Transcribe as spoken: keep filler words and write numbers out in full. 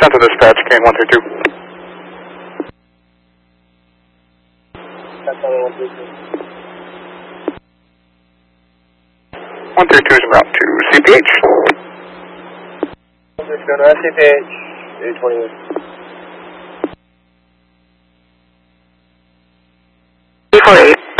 Central Dispatch, K one three two. one three two is en route to C P H. one three two to C P H, eight twenty-eight. eight four eight.